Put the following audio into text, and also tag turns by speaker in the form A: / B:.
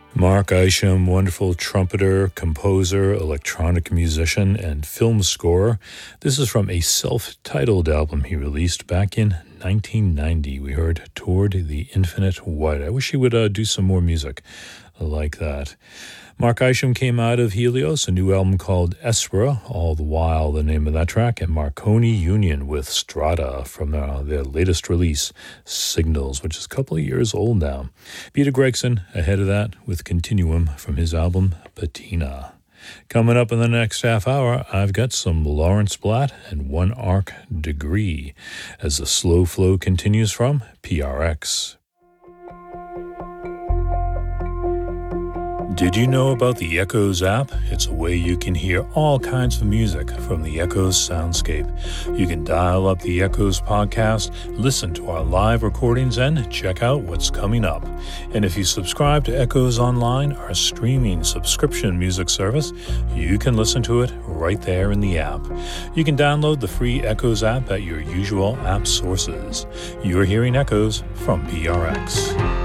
A: Mark Isham, wonderful trumpeter, composer, electronic musician, and film scorer. This is from a self-titled album he released back in 1990. We heard Toward the Infinite White. I wish he would do some more music like that. Mark Isham came out of Helios, a new album called Espera, all the while the name of that track, and Marconi Union with Strata from their latest release, Signals, which is a couple of years old now. Peter Gregson ahead of that with Continuum from his album Patina. Coming up in the next half hour, I've got some Lawrence Blatt and One Arc Degree as the slow flow continues from PRX. Did you know about the Echoes app? It's a way you can hear all kinds of music from the Echoes soundscape. You can dial up the Echoes podcast, listen to our live recordings, and check out what's coming up. And if you subscribe to Echoes Online, our streaming subscription music service, you can listen to it right there in the app. You can download the free Echoes app at your usual app sources. You're hearing Echoes from PRX.